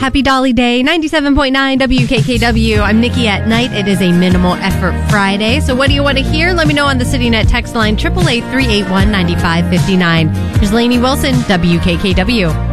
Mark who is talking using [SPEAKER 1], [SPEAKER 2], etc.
[SPEAKER 1] Happy Dolly Day, 97.9 WKKW. I'm Nikki at Night. It is a minimal effort Friday. So what do you want to hear? Let me know on the CityNet text line, 888-381-9559. Here's Lainey Wilson, WKKW.